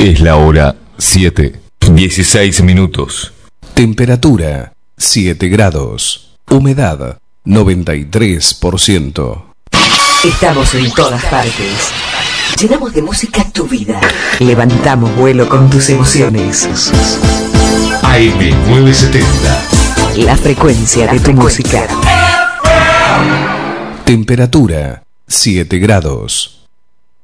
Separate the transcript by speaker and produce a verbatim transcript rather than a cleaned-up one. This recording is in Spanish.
Speaker 1: Es la hora siete, dieciséis minutos.
Speaker 2: Temperatura siete grados. Humedad noventa y tres por ciento.
Speaker 3: Estamos en todas partes. Llenamos de música tu vida. Levantamos vuelo con tus emociones.
Speaker 1: A M novecientos setenta.
Speaker 3: La frecuencia de tu música.
Speaker 2: Temperatura siete grados.